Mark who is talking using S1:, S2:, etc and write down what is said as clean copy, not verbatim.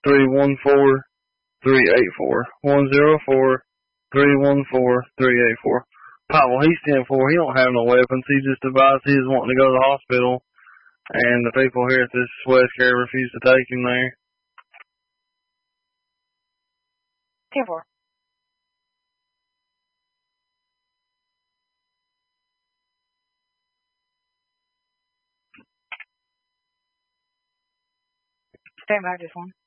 S1: 104-384. Pop, well, he's 10-4. He don't have no weapons. He just advised he was wanting to go to the hospital, and the people here at this West Care refused to take him there.
S2: 10-4. Stand by, just one.